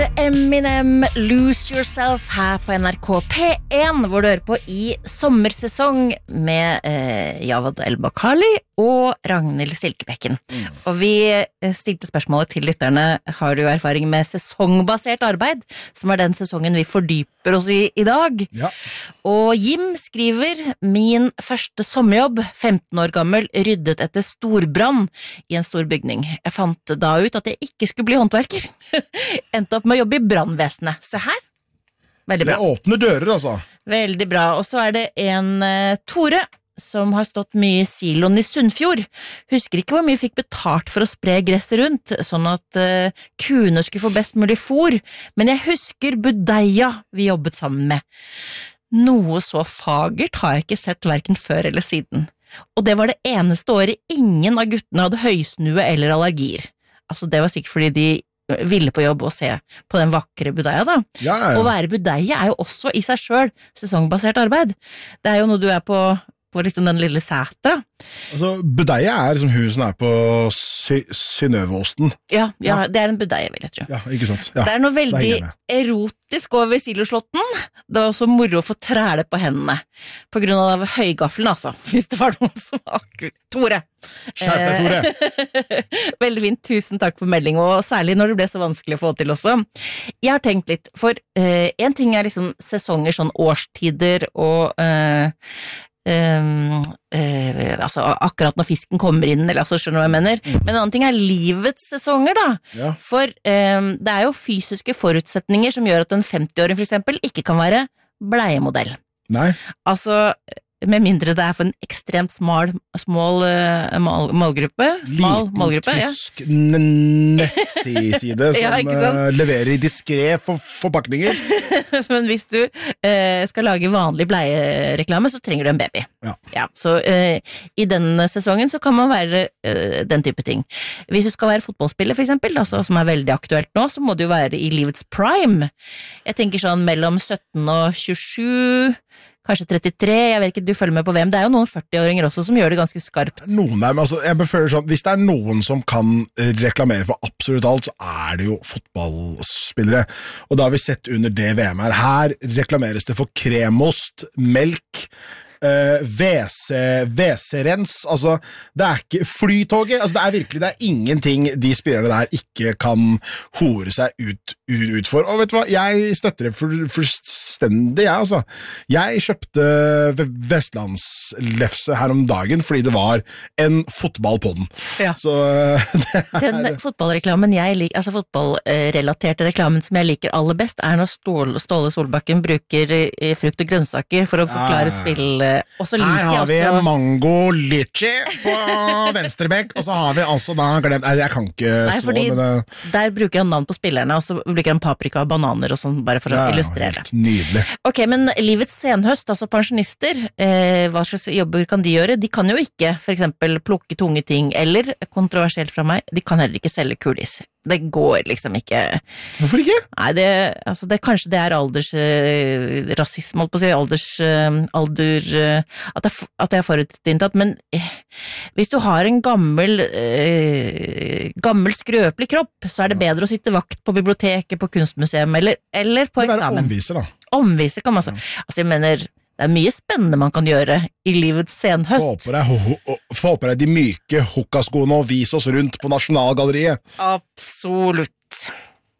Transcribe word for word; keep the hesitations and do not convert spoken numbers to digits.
Eminem, Lose Yourself her på N R K P en, hvor du hører på i sommersesong med eh, Javad El-Bakkali og Ragnhild Silkebekken. Mm. Og vi stilte spørsmålet til lytterne, har du erfaring med sesongbasert arbeid, som er den sesongen vi fordyper oss i i dag? Ja. Og Jim skriver, min første sommerjobb, femten år gammel, ryddet etter storbrann i en stor bygning. Jeg fant da ut at jeg ikke skulle bli håndverker. Endte opp med å jobbe i brandvesenet. Se her. Veldig bra. Det åpner dører, altså. Veldig bra. Og så er det en uh, Tore som har stått mye i siloen i Sunnfjord. Husker ikke hvor mye fikk betalt for å spre gresset rundt, sånn at uh, kuene skulle få best mulig fôr. Men jeg husker budeia vi jobbet sammen med. Noe så fagert har jeg ikke sett hverken før eller siden. Og det var det eneste året ingen av guttene hadde høysnue eller allergier. Altså det var sikkert fordi de ville på jobb og se på den vakre budeia da. Ja, ja. Å være budeia er jo også i seg selv sesongbasert arbeid. Det er jo når du er på, på liksom den lille sætra. Altså, budeia er som hun som er på sy Synnøveosten. Ja, ja, Ja. det er en budeia, vil jeg tro. Ja, ikke sant? Ja. Det er noe veldig det er erotisk over siloslåtten. Det var også moro å få træle på hendene. På grunn av høygaffelen, altså. Hvis det var noen som var akkurat. Tore! Skjerp deg, Tore! Veldig fint, tusen takk for melding, og særlig når det ble så vanskelig å få til også. Jeg har tenkt litt, for uh, en ting er liksom sesonger, sånn årstider og uh, um, uh, altså akkurat når fisken kommer inn, eller altså skjønner du hva jeg mener, men en annen ting er livets sesonger da, Ja. for um, det er jo fysiske forutsetninger som gjør at en femti-åring for eksempel ikke kan være bleiemodell. Nei. Altså, med mindre det er for en ekstremt smal, smal uh, mal, målgruppe. Smal Liten målgruppe, ja. tysk nettside som Ja, ikke sant? uh, leverer i diskret for forpakninger. Men hvis du uh, skal lage vanlig bleiereklame, så trenger du en baby. Ja. Ja, så uh, i den sesongen så kan man være uh, den type ting. Hvis du skal være fotballspiller for eksempel, altså, som er veldig aktuelt nå, så må du jo være i livets prime. Jeg tenker sånn mellom sytten og tjuesju, kanskje trettitre, jeg vet ikke, du følger med på hvem. Det er jo noen førti-åringer også som gjør det ganske skarpt. Noen der, men altså, jeg beføler sånn, hvis det er noen som kan reklamere for absolutt alt, så er det jo fotballspillere. Og da har vi sett under det V M her. Her reklameres det for kremost, melk, Uh, V C-rens, altså det er ikke flytoget, altså det er virkelig, det er ingenting de spillerne der ikke kan hore seg ut, ut for, og vet du hva, jeg støtter det for, fullstendig, jeg altså. Jeg kjøpte Vestlandslefse her om dagen fordi det var en fotball på den. Ja. Så det er... Den fotballreklamen jeg liker, altså fotballrelaterte reklamen som jeg liker aller best, er når Ståle, Ståle Solbakken bruker eh, frukt og grønnsaker for å forklare Ja. spill. Også Her har vi også... mango litchi på venstrebekk, og så har vi altså da glemt, nei, jeg kan ikke Nei, så, fordi men det... der bruker han navn på spillerne, og så bruker han paprika og bananer og sånn, bare for å Ja, illustrere. helt nydelig. Ok, men livets senhøst, altså pensjonister, eh, hva slags jobber kan de gjøre? De kan jo ikke, for eksempel, plukke tunge ting, eller, kontroversielt fra meg, de kan heller ikke selge kulis. Det går liksom ikke. Hvorfor ikke? Nei, det, altså det, kanskje det er alders eh, rasisme, holdt på å si, alders, eh, alder, eh, at, det, at det er forutinntatt, men eh, hvis du har en gammel, eh, gammel skrøpelig kropp, så er det bedre å sitte vakt på biblioteket, på kunstmuseum, eller, eller på Det er eksamen. omviser da. Omviser kan man så. Altså, jeg mener, det er mye spennende man kan gjøre i livets Få senhøst. på deg, ho, ho, få på deg de myke hukkaskoene og vis oss rundt på Nasjonalgalleriet. Absolutt.